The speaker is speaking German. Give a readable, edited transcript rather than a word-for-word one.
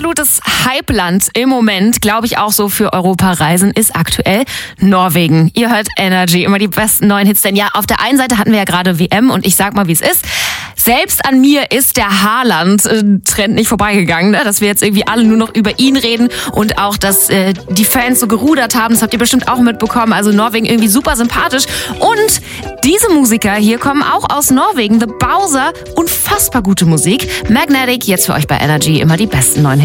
absolutes Hypeland im Moment, glaube ich auch so für Europareisen, ist aktuell Norwegen. Ihr hört Energy, immer die besten neuen Hits. Denn ja, auf der einen Seite hatten wir ja gerade WM und ich sag mal, wie es ist. Selbst an mir ist der Haaland-Trend nicht vorbeigegangen, ne? Dass wir jetzt irgendwie alle nur noch über ihn reden und auch, dass die Fans so gerudert haben. Das habt ihr bestimmt auch mitbekommen. Also Norwegen irgendwie super sympathisch. Und diese Musiker hier kommen auch aus Norwegen. The Bowser, unfassbar gute Musik. Magnetic, jetzt für euch bei Energy, immer die besten neuen Hits.